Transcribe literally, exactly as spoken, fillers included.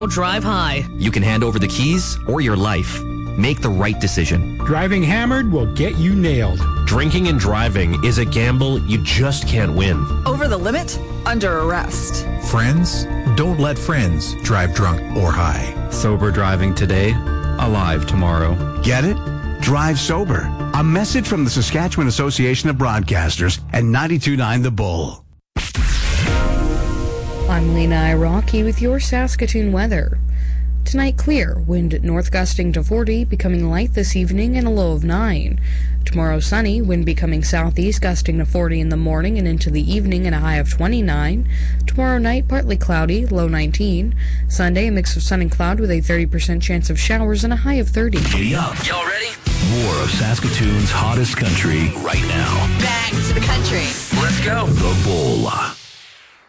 Drive high. You can hand over the keys or your life. Make the right decision. Driving hammered will get you nailed. Drinking and driving is a gamble you just can't win. Over the limit? Under arrest. Friends? Don't let friends drive drunk or high. Sober driving today, alive tomorrow. Get it? Drive sober. A message from the Saskatchewan Association of Broadcasters and ninety-two point nine The Bull. I'm Lena Iraqi with your Saskatoon weather. Tonight clear, wind north gusting to forty, becoming light this evening and a low of nine. Tomorrow sunny, wind becoming southeast gusting to forty in the morning and into the evening and a high of twenty-nine. Tomorrow night partly cloudy, low nineteen. Sunday a mix of sun and cloud with a thirty percent chance of showers and a high of thirty. Giddy up. Y'all ready? More of Saskatoon's hottest country right now. Back to the country. Let's go. The Bull.